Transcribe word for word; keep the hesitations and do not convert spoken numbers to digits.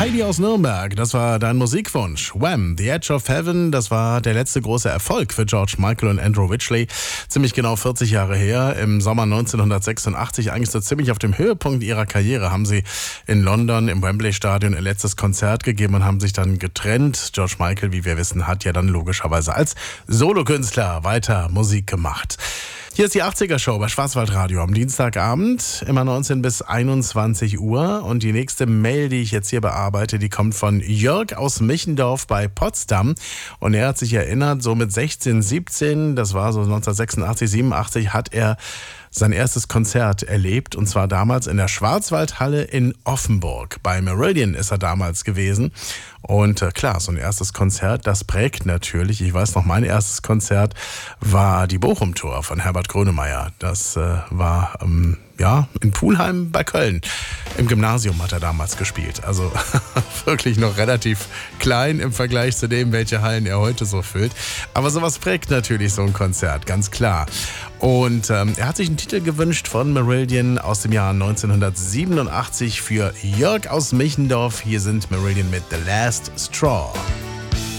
Heidi aus Nürnberg, das war dein Musikwunsch. Wham! The Edge of Heaven, das war der letzte große Erfolg für George Michael und Andrew Ridgeley. Ziemlich genau vierzig Jahre her, im Sommer neunzehnhundertsechsundachtzig, eigentlich so ziemlich auf dem Höhepunkt ihrer Karriere, haben sie in London im Wembley Stadion ihr letztes Konzert gegeben und haben sich dann getrennt. George Michael, wie wir wissen, hat ja dann logischerweise als Solokünstler weiter Musik gemacht. Hier ist die achtziger-Show bei Schwarzwaldradio am Dienstagabend, immer neunzehn bis einundzwanzig Uhr. Und die nächste Mail, die ich jetzt hier bearbeite, die kommt von Jörg aus Michendorf bei Potsdam. Und er hat sich erinnert, so mit sechzehn, siebzehn, das war so neunzehnhundertsechsundachtzig, siebenundachtzig, hat er sein erstes Konzert erlebt, und zwar damals in der Schwarzwaldhalle in Offenburg. Bei Meridian ist er damals gewesen. Und äh, klar, so ein erstes Konzert, das prägt natürlich. Ich weiß noch, mein erstes Konzert war die Bochum-Tour von Herbert Grönemeyer. Das äh, war ähm, ja in Pulheim bei Köln. Im Gymnasium hat er damals gespielt. Also wirklich noch relativ klein im Vergleich zu dem, welche Hallen er heute so füllt. Aber sowas prägt natürlich so ein Konzert, ganz klar. Und ähm, er hat sich einen Titel gewünscht von Meridian aus dem Jahr neunzehnhundertsiebenundachtzig für Jörg aus Michendorf. Hier sind Meridian mit The Last Straw.